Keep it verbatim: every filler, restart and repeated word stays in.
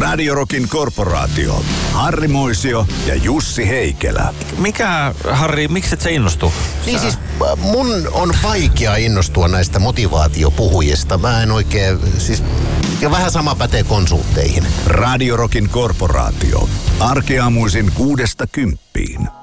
Radio Rockin korporaatio. Harri Moisio ja Jussi Heikelä. Mikä, Harri, miksi et sä innostu? Niin siis mun on vaikea innostua näistä motivaatiopuhujista. Mä en oikein, siis, ja vähän sama pätee konsultteihin. Radio Rockin korporaatio. Arkeaamuisin kuudesta kymppiin.